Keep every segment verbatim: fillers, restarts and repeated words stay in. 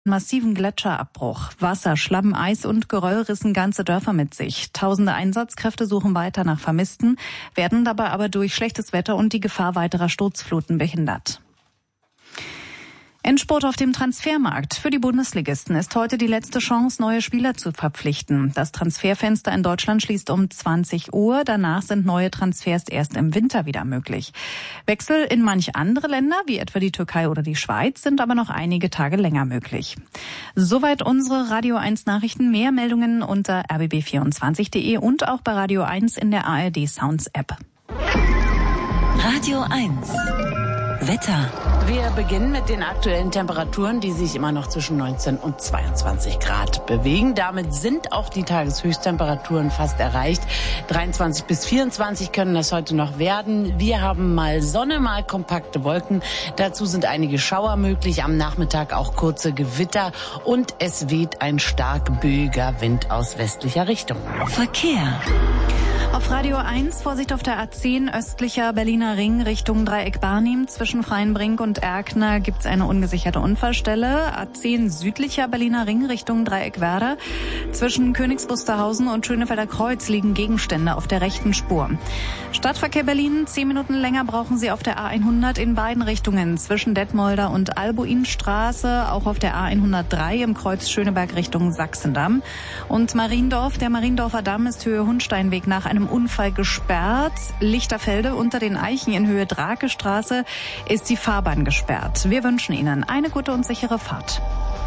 Massiven Gletscherabbruch. Wasser, Schlamm, Eis und Geröll rissen ganze Dörfer mit sich. Tausende Einsatzkräfte suchen weiter nach Vermissten, werden dabei aber durch schlechtes Wetter und die Gefahr weiterer Sturzfluten behindert. Endspurt auf dem Transfermarkt. Für die Bundesligisten ist heute die letzte Chance, neue Spieler zu verpflichten. Das Transferfenster in Deutschland schließt um zwanzig Uhr. Danach sind neue Transfers erst im Winter wieder möglich. Wechsel in manch andere Länder, wie etwa die Türkei oder die Schweiz, sind aber noch einige Tage länger möglich. Soweit unsere Radio eins Nachrichten. Mehr Meldungen unter r b b vierundzwanzig punkt d e und auch bei Radio eins in der A R D Sounds App. Radio eins. Wetter. Wir beginnen mit den aktuellen Temperaturen, die sich immer noch zwischen neunzehn und zweiundzwanzig Grad bewegen. Damit sind auch die Tageshöchsttemperaturen fast erreicht. dreiundzwanzig bis vierundzwanzig können das heute noch werden. Wir haben mal Sonne, mal kompakte Wolken. Dazu sind einige Schauer möglich. Am Nachmittag auch kurze Gewitter. Und es weht ein stark böiger Wind aus westlicher Richtung. Verkehr. Auf Radio eins, Vorsicht auf der A zehn, östlicher Berliner Ring Richtung Dreieck Barnim. Zwischen Freienbrink und Erkner gibt's eine ungesicherte Unfallstelle. A zehn, südlicher Berliner Ring Richtung Dreieck Werder. Zwischen Königs Wusterhausen und Schönefelder Kreuz liegen Gegenstände auf der rechten Spur. Stadtverkehr Berlin, zehn Minuten länger brauchen Sie auf der A hundert in beiden Richtungen. Zwischen Detmolder und Albuinstraße, auch auf der A hundertdrei im Kreuz Schöneberg Richtung Sachsendamm. Und Mariendorf, der Mariendorfer Damm ist Höhe Hundsteinweg nach einem Unfall gesperrt. Lichterfelde unter den Eichen in Höhe Drakestraße ist die Fahrbahn gesperrt. Wir wünschen Ihnen eine gute und sichere Fahrt.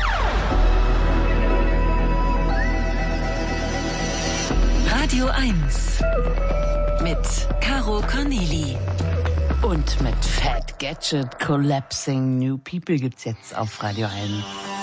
Radio eins mit Caro Corneli. Und mit Fat Gadget Collapsing New People gibt's jetzt auf Radio eins.